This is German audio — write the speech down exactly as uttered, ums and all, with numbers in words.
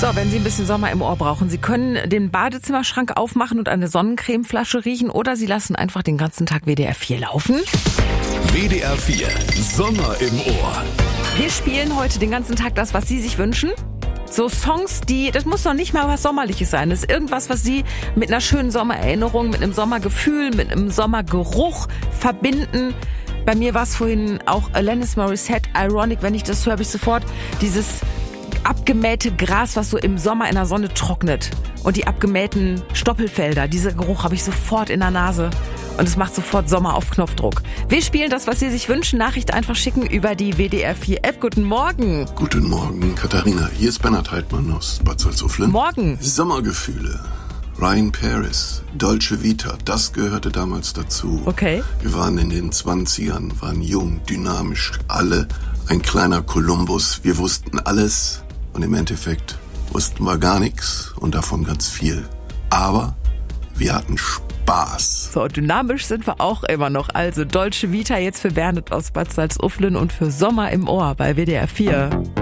So, wenn Sie ein bisschen Sommer im Ohr brauchen, Sie können den Badezimmerschrank aufmachen und eine Sonnencremeflasche riechen oder Sie lassen einfach den ganzen Tag W D R vier laufen. W D R vier, Sommer im Ohr. Wir spielen heute den ganzen Tag das, was Sie sich wünschen. So Songs, die, das muss noch nicht mal was Sommerliches sein. Das ist irgendwas, was Sie mit einer schönen Sommererinnerung, mit einem Sommergefühl, mit einem Sommergeruch verbinden. Bei mir war es vorhin auch Alanis Morissette, Ironic, wenn ich das höre, habe ich sofort dieses abgemähte Gras, was so im Sommer in der Sonne trocknet. Und die abgemähten Stoppelfelder, dieser Geruch habe ich sofort in der Nase. Und es macht sofort Sommer auf Knopfdruck. Wir spielen das, was Sie sich wünschen. Nachricht einfach schicken über die W D R vier App. Guten Morgen. Guten Morgen, Katharina. Hier ist Bernhard Heidmann aus Bad Salzuflen. Morgen. Sommergefühle. Ryan Paris, Dolce Vita, das gehörte damals dazu. Okay. Wir waren in den zwanzigern, waren jung, dynamisch, alle ein kleiner Kolumbus. Wir wussten alles und im Endeffekt wussten wir gar nichts und davon ganz viel. Aber wir hatten Spaß. So, dynamisch sind wir auch immer noch. Also Dolce Vita jetzt für Bernhard aus Bad Salzuflen und für Sommer im Ohr bei W D R vier.